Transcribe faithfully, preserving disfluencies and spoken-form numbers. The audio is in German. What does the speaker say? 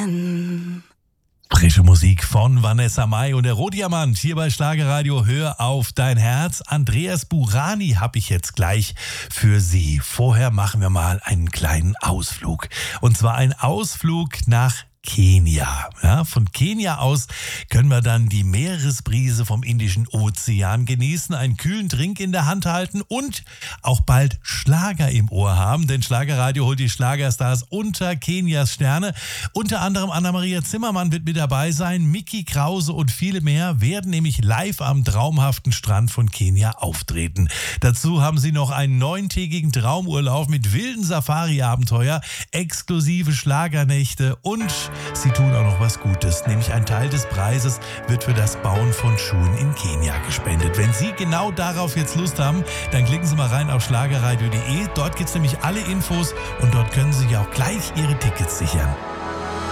Rohdiamant. Frische Musik von Vanessa Mai und der Rohdiamant hier bei Schlagerradio. Hör auf dein Herz. Andreas Burani habe ich jetzt gleich für Sie. Vorher machen wir mal einen kleinen Ausflug. Und zwar einen Ausflug nach Kenia. Ja, von Kenia aus können wir dann die Meeresbrise vom Indischen Ozean genießen, einen kühlen Drink in der Hand halten und auch bald Schlager im Ohr haben, denn Schlagerradio holt die Schlagerstars unter Kenias Sterne. Unter anderem Anna-Maria Zimmermann wird mit dabei sein, Micky Krause und viele mehr werden nämlich live am traumhaften Strand von Kenia auftreten. Dazu haben sie noch einen neuntägigen Traumurlaub mit wilden Safari-Abenteuer, exklusive Schlagernächte und sie tun auch noch was Gutes, nämlich ein Teil des Preises wird für das Bauen von Schulen in Kenia gespendet. Wenn Sie genau darauf jetzt Lust haben, dann klicken Sie mal rein auf schlagerradio punkt de. Dort gibt es nämlich alle Infos und dort können Sie sich auch gleich Ihre Tickets sichern.